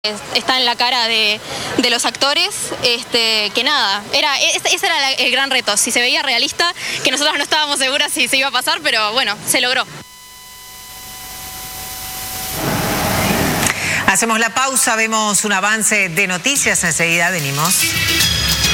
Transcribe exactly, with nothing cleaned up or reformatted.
Está en la cara de, de los actores, este, que nada, era, ese, ese era la, el gran reto, si se veía realista, que nosotros no estábamos seguras si se iba a pasar, pero bueno, se logró. Hacemos la pausa, vemos un avance de noticias, enseguida venimos.